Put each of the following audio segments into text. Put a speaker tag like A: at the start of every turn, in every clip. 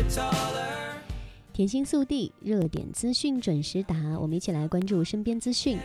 A: 甜心速递，热点资讯准时答，我们一起来关注身边资讯。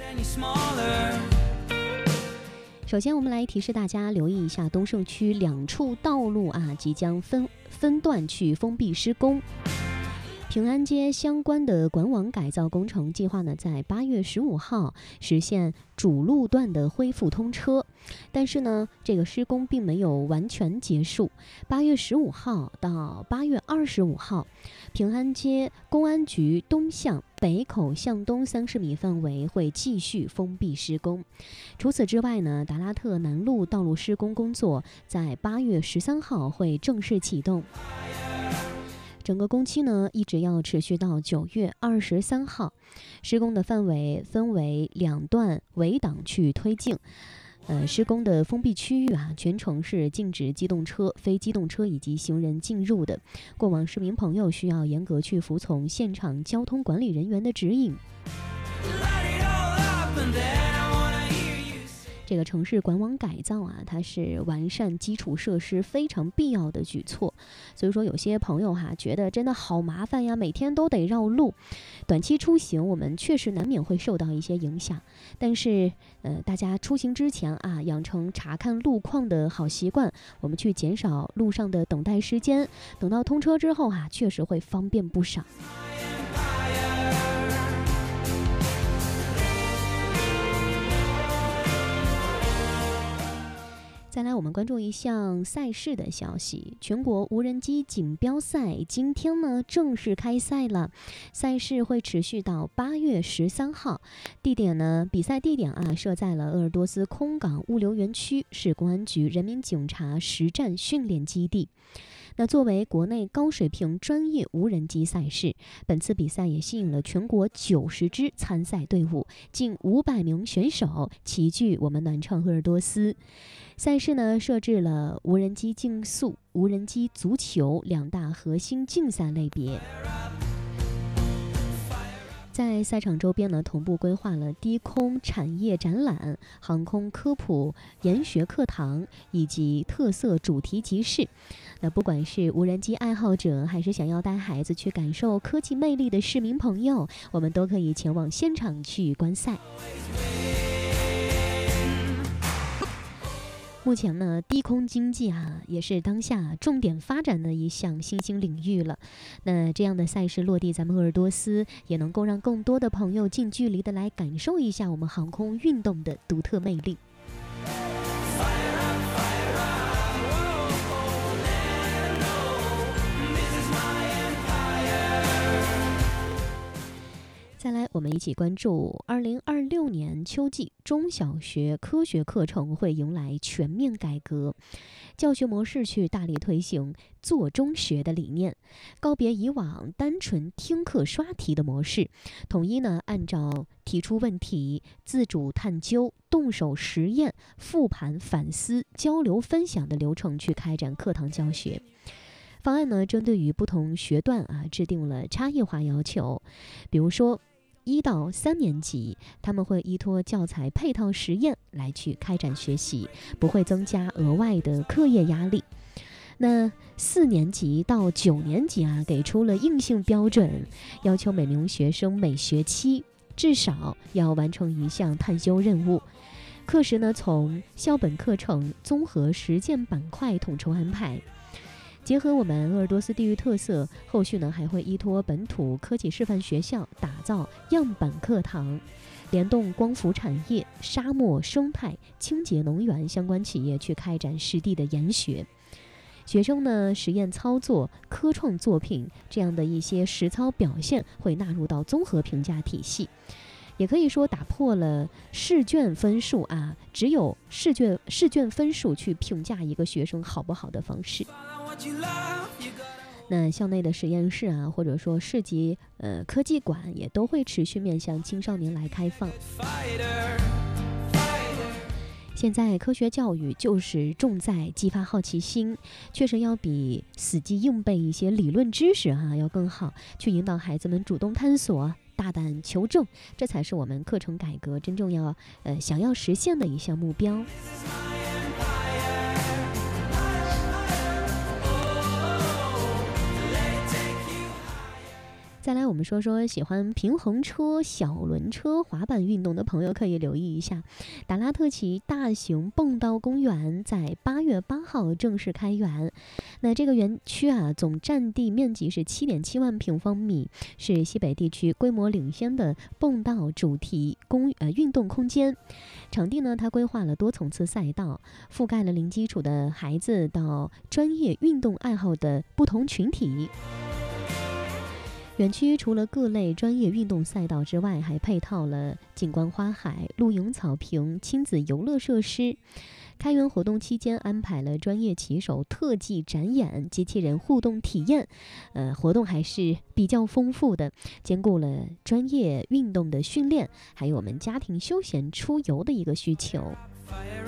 A: 首先我们来提示大家留意一下东胜区2处道路即将分段去封闭施工。平安街相关的管网改造工程计划呢，在8月15号实现主路段的恢复通车，但是呢，这个施工并没有完全结束。8月15号到8月25号，平安街公安局东向北口向东30米范围会继续封闭施工。除此之外呢，达拉特南路道路施工工作在8月13号会正式启动。整个工期呢，一直要持续到9月23号。施工的范围分为2段围挡去推进。施工的封闭区域全程是禁止机动车、非机动车以及行人进入的。过往市民朋友需要严格去服从现场交通管理人员的指引。这个城市管网改造它是完善基础设施非常必要的举措，所以说有些朋友觉得真的好麻烦呀，每天都得绕路。短期出行我们确实难免会受到一些影响，但是大家出行之前养成查看路况的好习惯，我们去减少路上的等待时间，等到通车之后确实会方便不少。再来我们关注一项赛事的消息，全国无人机锦标赛今天呢正式开赛了，赛事会持续到8月13号，比赛地点设在了鄂尔多斯空港物流园区，是公安局人民警察实战训练基地。那作为国内高水平专业无人机赛事，本次比赛也吸引了全国90支参赛队伍，近500名选手齐聚我们暖创鄂尔多斯。赛事呢设置了无人机竞速、无人机足球2大核心竞赛类别。在赛场周边呢，同步规划了低空产业展览、航空科普研学课堂以及特色主题集市。那不管是无人机爱好者，还是想要带孩子去感受科技魅力的市民朋友，我们都可以前往现场去观赛。目前呢，低空经济也是当下重点发展的一项新兴领域了。那这样的赛事落地咱们鄂尔多斯，也能够让更多的朋友近距离的来感受一下我们航空运动的独特魅力。再来，我们一起关注2026年秋季中小学科学课程会迎来全面改革，教学模式去大力推行做中学的理念，告别以往单纯听课刷题的模式，统一呢按照提出问题、自主探究、动手实验、复盘反思、交流分享的流程去开展课堂教学。方案呢，针对于不同学段制定了差异化要求，比如说1到3年级，他们会依托教材配套实验来去开展学习，不会增加额外的课业压力。那4年级到9年级给出了硬性标准，要求每名学生每学期至少要完成一项探究任务。课时呢，从校本课程、综合实践板块统筹安排。结合我们鄂尔多斯地域特色，后续呢还会依托本土科技示范学校打造样板课堂，联动光伏产业、沙漠生态、清洁能源相关企业去开展实地的研学。学生呢实验操作、科创作品这样的一些实操表现会纳入到综合评价体系，也可以说打破了试卷分数只有试卷分数去评价一个学生好不好的方式。那校内的实验室或者说市级科技馆也都会持续面向青少年来开放。现在科学教育就是重在激发好奇心，确实要比死记硬背一些理论知识要更好，去引导孩子们主动探索、大胆求证，这才是我们课程改革真正想要实现的一项目标。 再来，我们说说喜欢平衡车、小轮车、滑板运动的朋友可以留意一下，达拉特旗大型蹦道公园在8月8号正式开园。那这个园区啊，总占地面积是7.7万平方米，是西北地区规模领先的蹦道主题运动空间。场地呢，它规划了多层次赛道，覆盖了零基础的孩子到专业运动爱好的不同群体。园区除了各类专业运动赛道之外，还配套了景观花海、露营草坪、亲子游乐设施。开园活动期间安排了专业骑手特技展演、机器人互动体验，活动还是比较丰富的，兼顾了专业运动的训练，还有我们家庭休闲出游的一个需求。